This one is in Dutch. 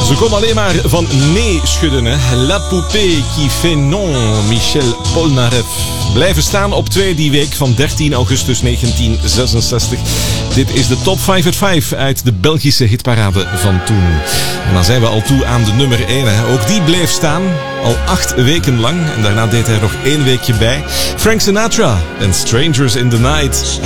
Ze kon alleen maar van nee schudden. Hè. La poupée qui fait non, Michel Polnareff. Blijven staan op 2 die week van 13 augustus 1966. Dit is de Top 5 at 5 uit de Belgische hitparade van toen. En dan zijn we al toe aan de nummer 1. Hè. Ook die bleef staan, al 8 weken lang. En daarna deed hij er nog 1 weekje bij. Frank Sinatra en Strangers in the Night.